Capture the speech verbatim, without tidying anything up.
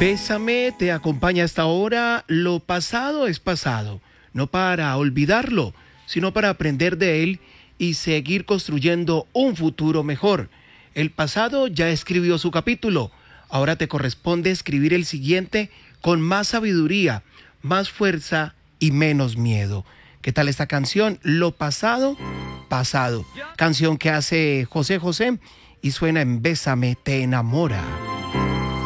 Bésame te acompaña hasta ahora. Lo pasado es pasado, no para olvidarlo, sino para aprender de él y seguir construyendo un futuro mejor. El pasado ya escribió su capítulo, ahora te corresponde escribir el siguiente con más sabiduría, más fuerza y menos miedo. ¿Qué tal esta canción? Lo pasado, pasado. Canción que hace José José y suena en Bésame te enamora.